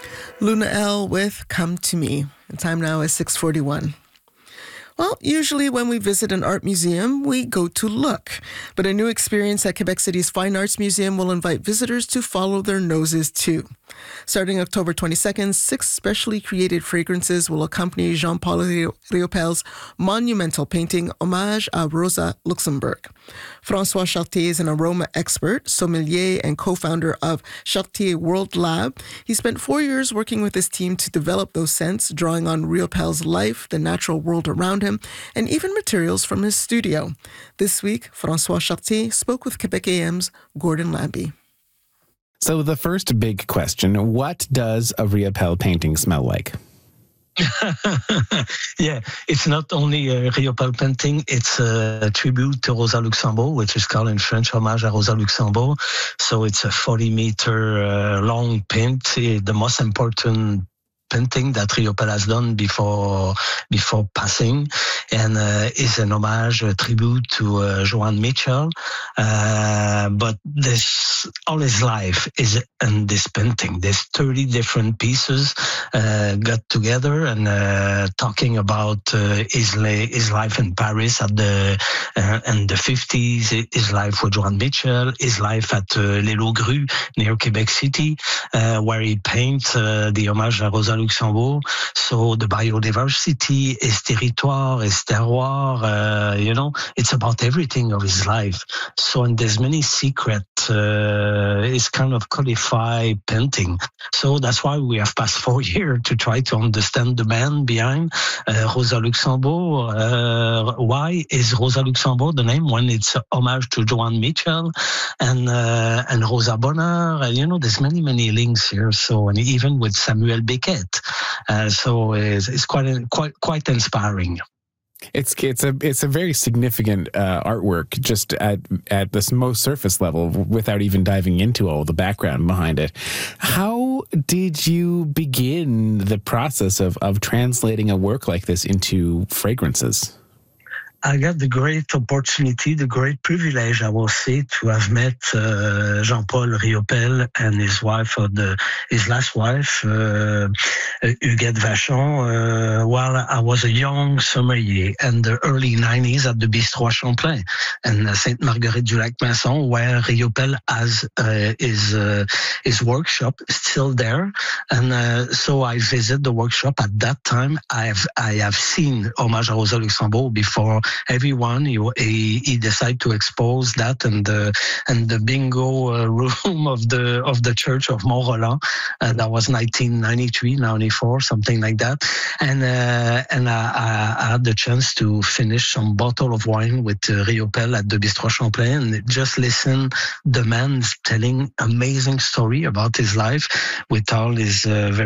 Luna L with Come to Me. The time now is 6:41. Well, usually when we visit an art museum, we go to look. But a new experience at Quebec City's Fine Arts Museum will invite visitors to follow their noses too. Starting October 22nd, 6 specially created fragrances will accompany Jean-Paul Riopel's monumental painting, Hommage à Rosa Luxemburg. François Chartier is an aroma expert, sommelier, and co-founder of Chartier World Lab. He spent 4 years working with his team to develop those scents, drawing on Riopel's life, the natural world around him, and even materials from his studio. This week, François Chartier spoke with Quebec AM's Gordon Lambie. So the first big question, what does a Riopel painting smell like? Yeah, it's not only a Riopel painting, it's a tribute to Rosa Luxemburg, which is called in French Hommage à Rosa Luxemburg. So it's a 40-meter long paint, the most important painting that Riopel has done before passing, and is an homage, a tribute to Joan Mitchell. But all his life is in this painting. There's 30 different pieces got together and talking about his life in Paris at the 50s, his life with Joan Mitchell, his life at Les Lots-Grues near Quebec City, where he paints the Hommage à Rosa Luxemburg. So the biodiversity, his territoire, his terroir, it's about everything of his life. So, and there's many secrets. It's kind of codified painting. So that's why we have passed 4 years to try to understand the man behind Rosa Luxemburg. Why is Rosa Luxemburg the name when it's a homage to Joan Mitchell and Rosa Bonheur? There's many links here. So, and even with Samuel Beckett. So it's quite inspiring. It's a very significant artwork just at this most surface level without even diving into all the background behind it. How did you begin the process of translating a work like this into fragrances? I got the great opportunity, the great privilege, I will say, to have met Jean-Paul Riopel and his wife, his last wife, Huguette Vachon, while I was a young sommelier in the early 90s at the Bistro Champlain and Sainte Marguerite du Lac Masson, where Riopel has his workshop still there. And so I visit the workshop. At that time, I have seen Hommage à Rosa Luxemburg before everyone. He decided to expose that and the bingo room of the Church of Mont-Roland. That was 1993, 94, something like that. And I had the chance to finish some bottle of wine with Riopel at the Bistro Champlain and just listen the man telling amazing story about his life with all his very